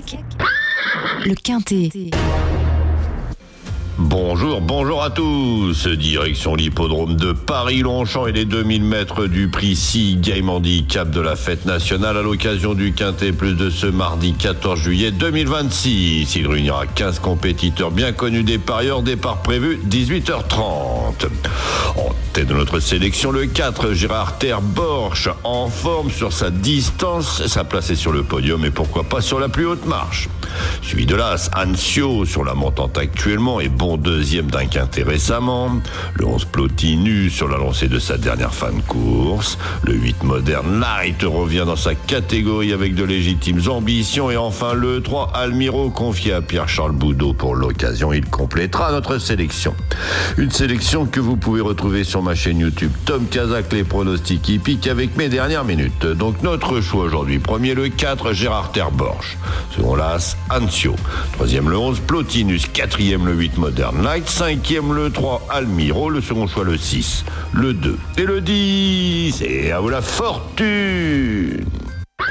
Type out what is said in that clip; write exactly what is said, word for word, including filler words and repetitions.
le Quintet. Bonjour, bonjour à tous. Direction l'hippodrome de Paris-Longchamp et les deux mille mètres du prix six Game Handicap de la fête nationale à l'occasion du Quintet Plus de ce mardi quatorze juillet deux mille vingt-six. Il réunira quinze compétiteurs bien connus des parieurs. Départ prévu dix-huit heures trente. En tête de notre sélection, le quatre Gérard Terborch, en forme sur sa distance. Sa place est sur le podium et pourquoi pas sur la plus haute marche. Suivi de l'As Anzio sur la montante actuellement et bon deuxième d'un Quintet récemment. Le onze Plotinus sur la lancée de sa dernière fin de course. Le huit Modern Light revient dans sa catégorie avec de légitimes ambitions. Et enfin le trois Almiro confié à Pierre-Charles Boudot pour l'occasion. Il complétera notre sélection. Une sélection que vous pouvez retrouver sur ma chaîne YouTube Tom Kazak, les pronostics hippiques avec mes dernières minutes. Donc notre choix aujourd'hui. Premier le quatre Gérard Terborch. Second l'As Anzio. Troisième le onze Plotinus. Quatrième le huit Modern Light. Cinquième le trois Almiro. Le second choix le six, le deux et le dix. Et à vous la fortune.